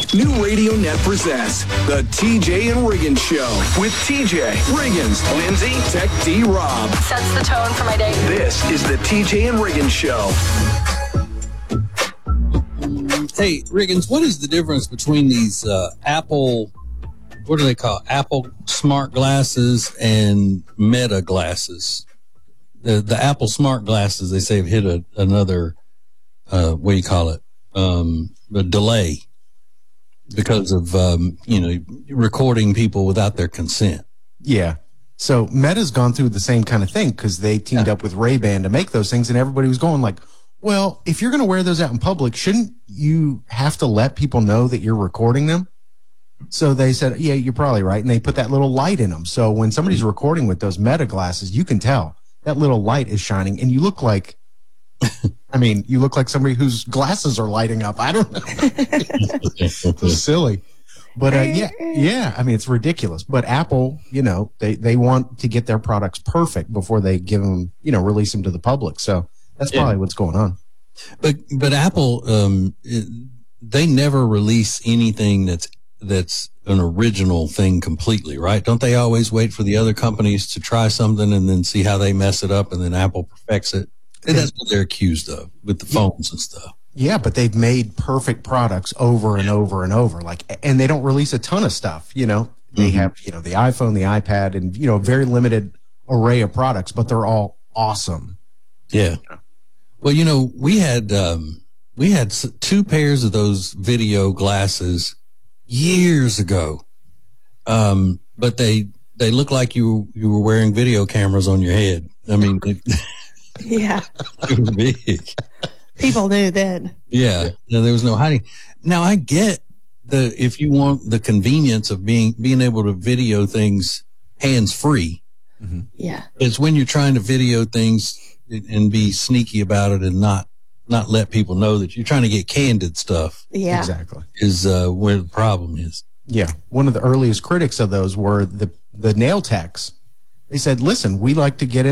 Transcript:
New Radio Net presents the TJ and Riggins Show with TJ, Riggins, Lindsay, Tech D, Rob. Sets the tone for my day. This is the TJ and Riggins Show. Hey, Riggins, what is the difference between these Apple, what do they call Apple smart glasses and Meta glasses? The Apple smart glasses, they say, have hit another, what do you call it? A delay because of, recording people without their consent. Yeah. So Meta's gone through the same kind of thing because they teamed up with Ray-Ban to make those things, and everybody was going like, well, if you're going to wear those out in public, shouldn't you have to let people know that you're recording them? So they said, yeah, you're probably right. And they put that little light in them. So when somebody's recording with those Meta glasses, you can tell that little light is shining, and you look like, you look like somebody whose glasses are lighting up. I don't know. It's silly. But it's ridiculous. But Apple, they want to get their products perfect before they give them, release them to the public. So that's probably what's going on. But Apple, they never release anything that's an original thing completely, right? Don't they always wait for the other companies to try something and then see how they mess it up, and then Apple perfects it? And that's what they're accused of with the phones and stuff. Yeah, but they've made perfect products over and over and over. And they don't release a ton of stuff. They have, the iPhone, the iPad, and, a very limited array of products, but they're all awesome. Yeah. Well, we had 2 pairs of those video glasses years ago. But they look like you were wearing video cameras on your head. I mean, yeah. They were big. People knew then. Yeah. No, there was no hiding. Now I get if you want the convenience of being able to video things hands free. Mm-hmm. Yeah. It's when you're trying to video things and be sneaky about it and not let people know that you're trying to get candid stuff. Yeah. Exactly. Is where the problem is. Yeah. One of the earliest critics of those were the nail techs. They said, listen, we like to get in